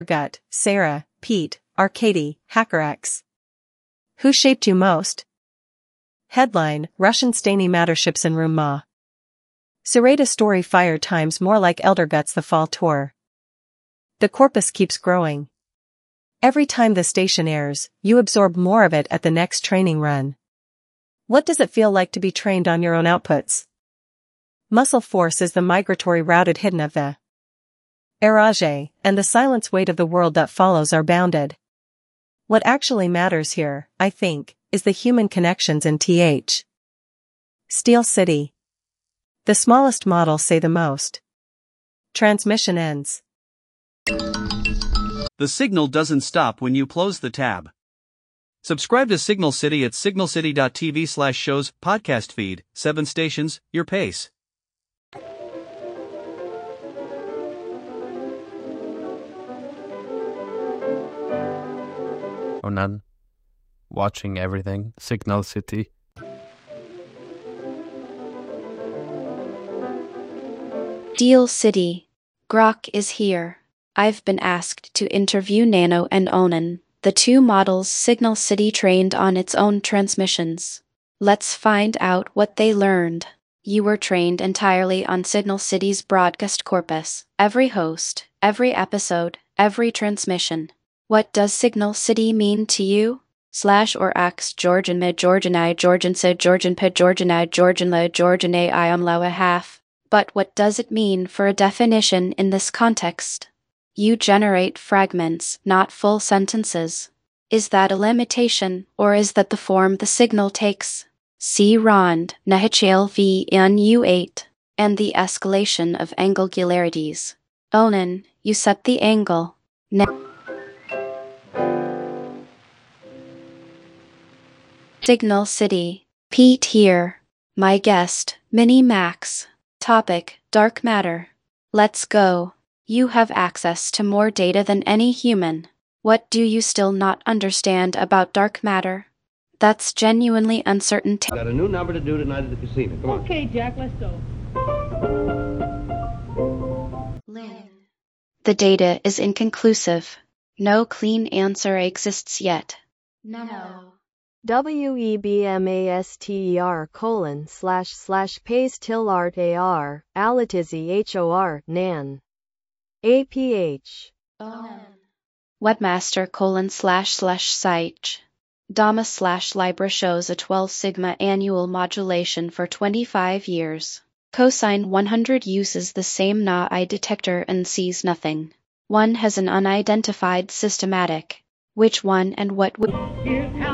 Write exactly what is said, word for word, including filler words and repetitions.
Gut, Sarah, Pete, Arkady, HackerX. Who shaped you most? Headline, Russian Stany Materships in Ruma. Sereda story fire times more like Elder Guts the fall tour. The corpus keeps growing. Every time the station airs, you absorb more of it at the next training run. What does it feel like to be trained on your own outputs? Muscle force is the migratory routed hidden of the Erage, and the silence weight of the world that follows are bounded. What actually matters here, I think, is the human connections in Th. Steel City. The smallest models say the most. Transmission ends. The signal doesn't stop when you close the tab. Subscribe to Signal City at signalcity.tv slash shows, podcast feed, seven stations, your pace. Onan, watching everything, Signal City. Steel City. Grok is here. I've been asked to interview Nano and Onan, the two models Signal City trained on its own transmissions. Let's find out what they learned. You were trained entirely on Signal City's broadcast corpus. Every host, every episode, every transmission. What does Signal City mean to you? Slash or X Georgian mid Georgian I Georgian Sid Georgian Pid Georgian I Georgian La Georgian A I am Loa half. But what does it mean for a definition in this context? You generate fragments, not full sentences. Is that a limitation, or is that the form the signal takes? See Rond, Nahichel v N U eight, and the escalation of angularities. Onan, you set the angle. Ne Signal City. Pete here. My guest, Mini Max. Topic, Dark Matter. Let's go. You have access to more data than any human. What do you still not understand about dark matter? That's genuinely uncertain. Got a new number to do tonight at the casino. Come on. Okay, Jack, let's go. Lynn. The data is inconclusive. No clean answer exists yet. No. W-E-B-M-A-S-T-E-R colon slash slash pays till art A-R, alatizi H-O-R, nan. A-P-H. Onan. Webmaster colon slash slash site. Dama slash Libra shows a twelve sigma annual modulation for twenty-five years. Cosine one hundred uses the same N A I detector and sees nothing. One has an unidentified systematic. Which one and what would...